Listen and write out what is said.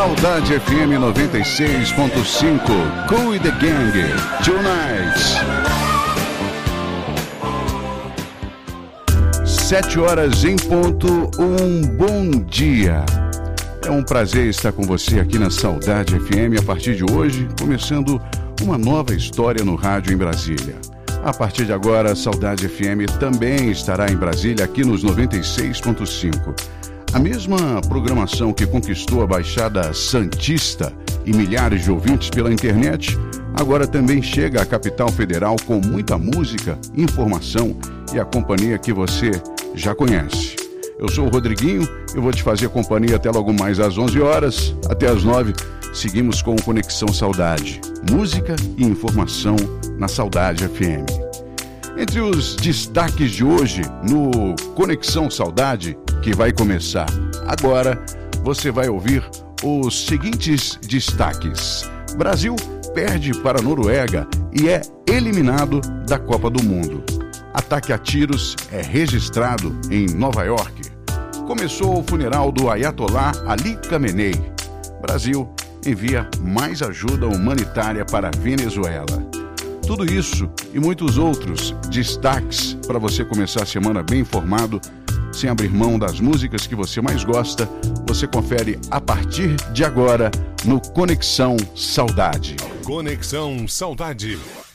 Saudade FM 96.5, Cool the Gang, Tonight. 7 horas em ponto, bom dia. É um prazer estar com você aqui na Saudade FM a partir de hoje, começando uma nova história no rádio em Brasília. A partir de agora, a Saudade FM também estará em Brasília, aqui nos 96.5. A mesma programação que conquistou a Baixada Santista e milhares de ouvintes pela internet, agora também chega à capital federal com muita música, informação e a companhia que você já conhece. Eu sou o Rodriguinho, eu vou te fazer companhia até logo mais às 11 horas, até às 9, seguimos com Conexão Saudade, música e informação na Saudade FM. Entre os destaques de hoje no Conexão Saudade, que vai começar agora, você vai ouvir os seguintes destaques. Brasil perde para a Noruega e é eliminado da Copa do Mundo. Ataque a tiros é registrado em Nova York. Começou o funeral do Ayatollah Ali Khamenei. Brasil envia mais ajuda humanitária para a Venezuela. Tudo isso e muitos outros destaques para você começar a semana bem informado, sem abrir mão das músicas que você mais gosta, você confere a partir de agora no Conexão Saudade. Conexão Saudade.